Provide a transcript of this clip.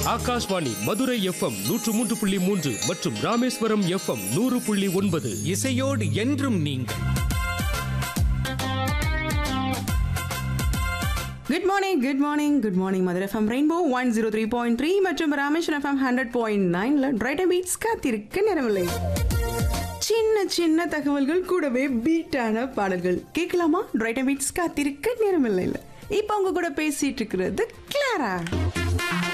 Akashvani Madurai FM 103.3 மற்றும் Rameswaram FM 100.9. இசையோடு என்றும் நீங்கள். Good morning good morning good morning Madurai FM rainbow 103.3 மற்றும் ராமேஸ்வரம் எஃப்எம் 100.9 டிரைட் பீட்ஸ் காத்திருக்க நேரமில்லை. சின்ன சின்ன தகவல்கள் கூடவே பீட்டான பாடல்கள் கேட்கலாமா? டிரைட் பீட்ஸ் காத்திருக்க நேரமில்லை. இப்போ உங்க கூட பேசிட்டு இருக்கிறது கிளாரா.